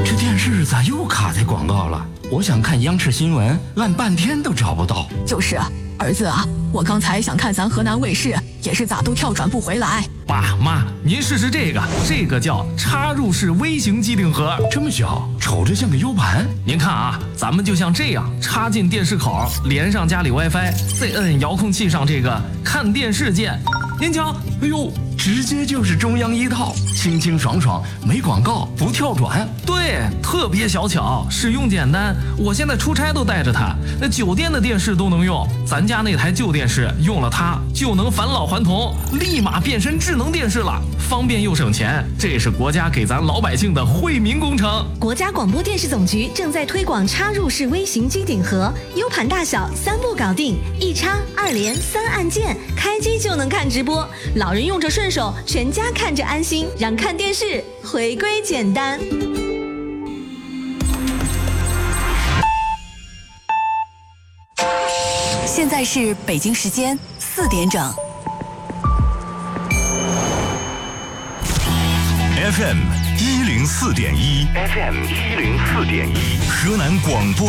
这电视咋又卡在广告了？我想看央视新闻，按半天都找不到。 就是儿子啊，我刚才想看咱河南卫视，也是咋都跳转不回来。 爸妈，您试试这个叫插入式微型机顶盒， 这么小，瞅着像个 U 盘。 您看啊，咱们就像这样插进电视口，连上家里 WiFi， 再摁遥控器上这个看电视键。您瞧， 哎呦，直接就是中央一套，清清爽爽，没广告，不跳转。 对，特别小巧，使用简单。我现在出差都带着它，那酒店的电视都能用。咱家那台旧电视用了它就能返老还童，立马变身智能电视了，方便又省钱。这是国家给咱老百姓的惠民工程。 国家广播电视总局正在推广插入式微型机顶盒，U 盘大小3步搞定，一插2连3按键，开机就能看直播。老人用着顺手，全家看着安心，让看电视回归简单。 现在是北京时间4点整。 FM 104.1， FM 104.1， 河南广播